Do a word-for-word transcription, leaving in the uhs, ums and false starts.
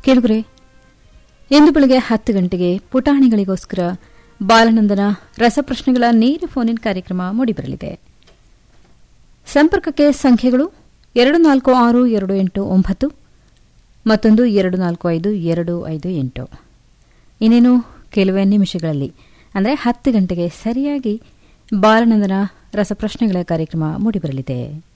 ಕೇಳುಗರೆ, ಇಂದು ಬೆಳಗ್ಗೆ ಹತ್ತು ಗಂಟೆಗೆ ಪುಟಾಣಿಗಳಿಗೋಸ್ಕರ ಬಾಲನಂದನ ರಸಪ್ರಶ್ನೆಗಳ ನೇರ ಫೋನ್ ಇನ್ ಕಾರ್ಯಕ್ರಮ ಮೂಡಿಬರಲಿದೆ. ಸಂಪರ್ಕಕ್ಕೆ ಸಂಖ್ಯೆಗಳು ಎರಡು ನಾಲ್ಕು ಆರು ಎರಡು ಎಂಟು ಒಂಬತ್ತು ಮತ್ತೊಂದು ಎರಡು ನಾಲ್ಕು ಐದು ಎರಡು ಐದು ಎಂಟು. ಇನ್ನೇನು ಕೆಲವೇ ನಿಮಿಷಗಳಲ್ಲಿ ಅಂದರೆ ಹತ್ತು ಗಂಟೆಗೆ ಸರಿಯಾಗಿ ಬಾಲನಂದನ ರಸಪ್ರಶ್ನೆಗಳ ಕಾರ್ಯಕ್ರಮ ಮೂಡಿಬರಲಿದೆ.